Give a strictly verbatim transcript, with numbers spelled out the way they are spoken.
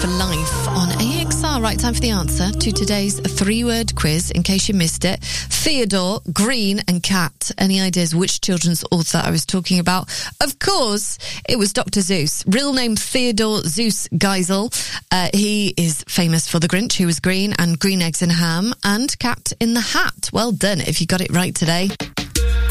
for Life on A X R. Right, time for the answer to today's three-word quiz, in case you missed it. Theodore, Green and Cat. Any ideas which children's author I was talking about? Of course, it was Doctor Seuss. Real name Theodore Seuss Geisel. Uh, he is famous for The Grinch, who was green, and Green Eggs and Ham, and Cat in the Hat. Well done if you got it right today.